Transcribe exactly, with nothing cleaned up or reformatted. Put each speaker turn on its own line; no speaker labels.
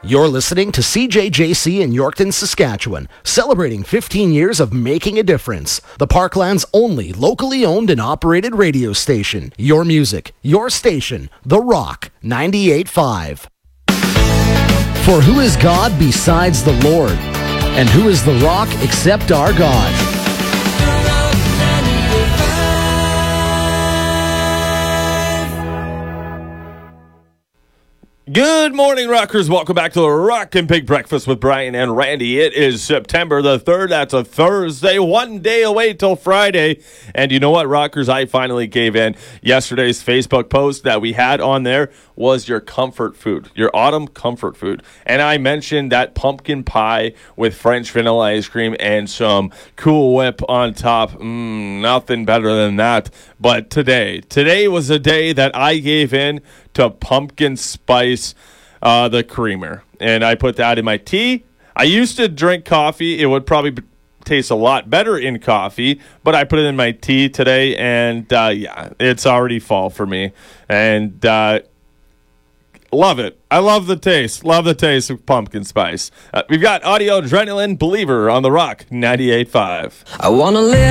You're listening to C J J C in Yorkton, Saskatchewan, celebrating fifteen years of making a difference. The Parkland's only locally owned and operated radio station. Your music, your station, The Rock, ninety-eight point five. For who is God besides the Lord? And who is the Rock except our God?
Good morning, Rockers. Welcome back to the Rock and Pig Breakfast with Brian and Randy. It is September the third. That's a Thursday. One day away till Friday. And you know what, Rockers? I finally gave in. Yesterday's Facebook post that we had on there was your comfort food, your autumn comfort food. And I mentioned that pumpkin pie with French vanilla ice cream and some Cool Whip on top. Mmm, nothing better than that. But today, today was a day that I gave in to pumpkin spice, uh, the creamer. And I put that in my tea. I used to drink coffee. It would probably b- taste a lot better in coffee, but I put it in my tea today, and uh, yeah, it's already fall for me. And uh, love it. I love the taste. Love the taste of pumpkin spice. Uh, we've got Audio Adrenaline Believer on the Rock ninety-eight point five.
I want to live